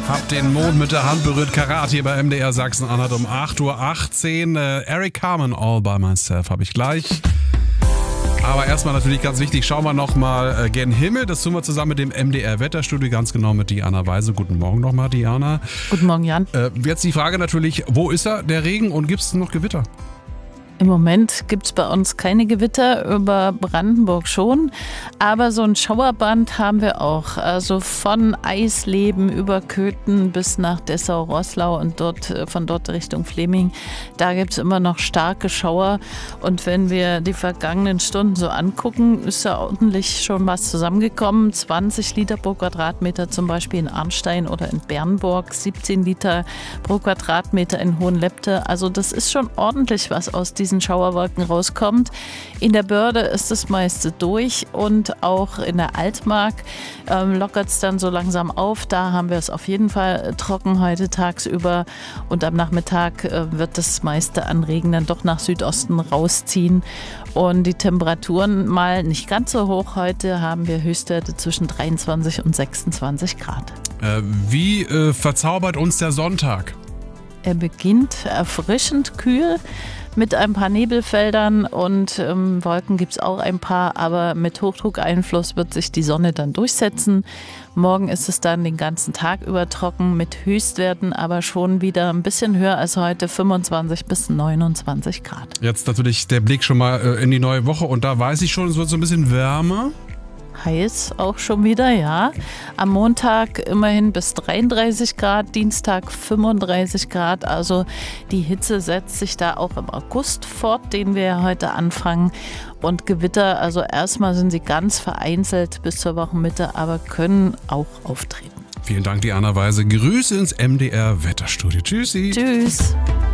Hab den Mond mit der Hand berührt, Karat hier bei MDR Sachsen-Anhalt um 8:18 Uhr. Eric Carmen, All By Myself, habe ich gleich. Aber erstmal natürlich ganz wichtig, schauen wir nochmal gen Himmel. Das tun wir zusammen mit dem MDR-Wetterstudio, ganz genau mit Diana Weise. Guten Morgen nochmal, Diana. Guten Morgen, Jan. Jetzt die Frage natürlich, wo ist er, der Regen, und gibt es noch Gewitter? Im Moment gibt es bei uns keine Gewitter, über Brandenburg schon, aber so ein Schauerband haben wir auch. Also von Eisleben über Köthen bis nach Dessau-Roßlau und von dort Richtung Fleming. Da gibt es immer noch starke Schauer, und wenn wir die vergangenen Stunden so angucken, ist da ordentlich schon was zusammengekommen. 20 Liter pro Quadratmeter zum Beispiel in Arnstein oder in Bernburg, 17 Liter pro Quadratmeter in Hohenlepte. Also das ist schon ordentlich, was aus diesen Schauerwolken rauskommt. In der Börde ist das meiste durch, und auch in der Altmark lockert es dann so langsam auf. Da haben wir es auf jeden Fall trocken heute tagsüber, und am Nachmittag wird das meiste an Regen dann doch nach Südosten rausziehen. Und die Temperaturen mal nicht ganz so hoch. Heute haben wir Höchstwerte zwischen 23 und 26 Grad. Wie verzaubert uns der Sonntag? Er beginnt erfrischend kühl mit ein paar Nebelfeldern, und Wolken gibt es auch ein paar, aber mit Hochdruckeinfluss wird sich die Sonne dann durchsetzen. Morgen ist es dann den ganzen Tag über trocken mit Höchstwerten, aber schon wieder ein bisschen höher als heute, 25 bis 29 Grad. Jetzt natürlich der Blick schon mal in die neue Woche, und da weiß ich schon, es wird so ein bisschen wärmer. Heiß auch schon wieder, ja. Am Montag immerhin bis 33 Grad, Dienstag 35 Grad. Also die Hitze setzt sich da auch im August fort, den wir ja heute anfangen. Und Gewitter, also erstmal sind sie ganz vereinzelt bis zur Wochenmitte, aber können auch auftreten. Vielen Dank, Diana Weise. Grüße ins MDR Wetterstudio. Tschüssi. Tschüss.